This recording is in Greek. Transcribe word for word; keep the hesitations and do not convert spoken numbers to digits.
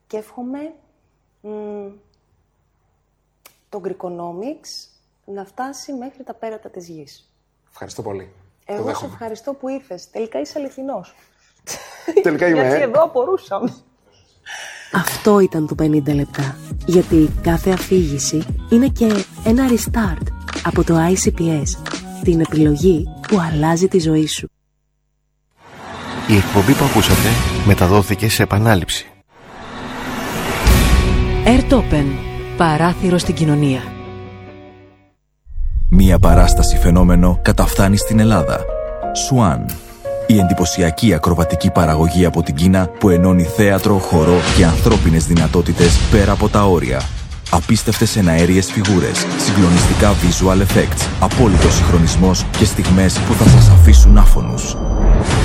και εύχομαι μ, το Greekonomics να φτάσει μέχρι τα πέρατα της γης. Ευχαριστώ πολύ. Εγώ σε ευχαριστώ που ήρθες. Τελικά είσαι αληθινός. Τελικά είμαι. Γιατί εδώ απορούσαμε. Αυτό ήταν το πενήντα λεπτά. Γιατί κάθε αφήγηση είναι και ένα restart από το άι σι πι ες. Την επιλογή που αλλάζει τη ζωή σου. Η εκπομπή που ακούσατε μεταδόθηκε σε επανάληψη. Airtopen. Παράθυρο στην κοινωνία. Μία παράσταση φαινόμενο καταφθάνει στην Ελλάδα. Swan. Η εντυπωσιακή ακροβατική παραγωγή από την Κίνα που ενώνει θέατρο, χορό και ανθρώπινες δυνατότητες πέρα από τα όρια. Απίστευτες εναέριες φιγούρες, συγκλονιστικά visual effects, απόλυτος συγχρονισμός και στιγμές που θα σας αφήσουν άφωνους.